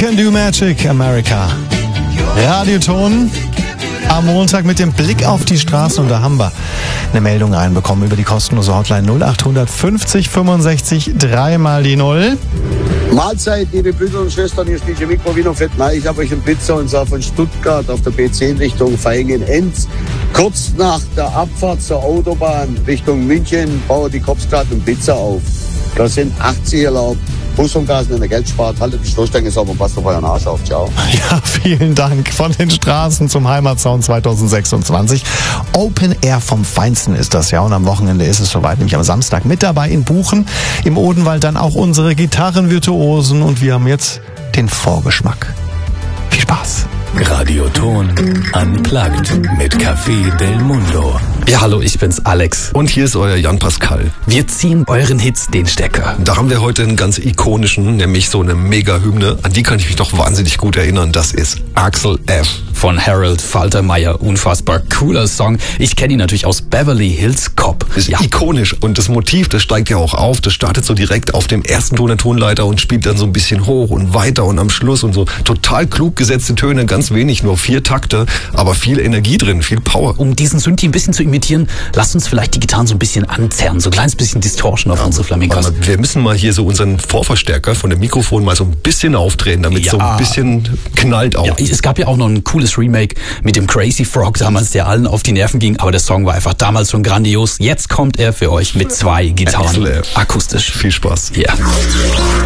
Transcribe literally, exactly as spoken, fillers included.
Can Do Magic America. Radioton am Montag mit dem Blick auf die Straßen, und da haben wir eine Meldung reinbekommen über die kostenlose Hotline null acht fünfzig fünfundsechzig drei mal die null. Mahlzeit, liebe Brüder und Schwestern, hier ist D J Mikro Wiener Fett. Ich habe euch einen Pizza und zwar von Stuttgart auf der B zehn Richtung Vaihingen-Enz. Kurz nach der Abfahrt zur Autobahn Richtung München baue die Cops gerade eine Pizza auf. Da sind achtzig erlaubt. Bus und Gas, wenn ihr Geld spart, haltet die Stoßstange sauber und passt auf euren Arsch auf. Ciao. Ja, vielen Dank. Von den Straßen zum Heimatsound zwanzig sechsundzwanzig. Open Air vom Feinsten ist das, ja. Und am Wochenende ist es soweit, nämlich am Samstag. Mit dabei in Buchen, im Odenwald dann auch unsere Gitarrenvirtuosen. Und wir haben jetzt den Vorgeschmack. Viel Spaß. Radioton Unplugged mit Café Del Mundo. Ja, hallo, ich bin's, Alex. Und hier ist euer Jan Pascal. Wir ziehen euren Hits den Stecker. Da haben wir heute einen ganz ikonischen, nämlich so eine Mega-Hymne. An die kann ich mich doch wahnsinnig gut erinnern. Das ist Axel F. Von Harold Faltermeyer. Unfassbar cooler Song. Ich kenne ihn natürlich aus Beverly Hills Cop. Ist ja ikonisch. Und das Motiv, das steigt ja auch auf. Das startet so direkt auf dem ersten Ton der Tonleiter und spielt dann so ein bisschen hoch und weiter und am Schluss und so total klug gesetzte Töne. Ganz wenig, nur vier Takte, aber viel Energie drin, viel Power. Um diesen Synthi ein bisschen zu imitieren, lasst uns vielleicht die Gitarren so ein bisschen anzerren, so ein kleines bisschen Distortion auf ja, unsere Flamencos. Wir müssen mal hier so unseren Vorverstärker von dem Mikrofon mal so ein bisschen aufdrehen, damit es ja so ein bisschen knallt auch. Ja, es gab ja auch noch ein cooles Remake mit dem Crazy Frog damals, der allen auf die Nerven ging, aber der Song war einfach damals schon grandios. Jetzt kommt er für euch mit zwei Gitarren. Excellent. Akustisch. Viel Spaß. Ja.